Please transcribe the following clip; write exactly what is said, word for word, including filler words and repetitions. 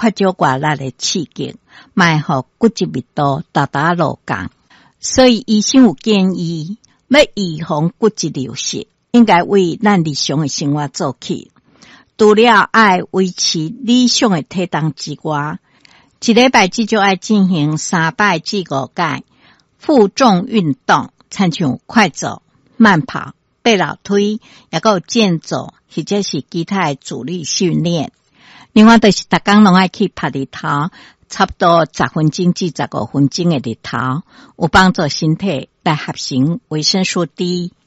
缺少外力的刺激，卖互骨质密度大大下降。所以医生有建议，要预防骨质流失，应该为咱日常的生活做起。除了爱维持理想的体重之外，一礼拜至少爱进行三摆至五摆负重运动，亲像快走、慢跑、爬楼梯，也有健走或者是其他的阻力训练。另外就是每天拢爱去晒日头，差不多十分钟至十五分钟的日头，有帮助身体来合成维生素 D。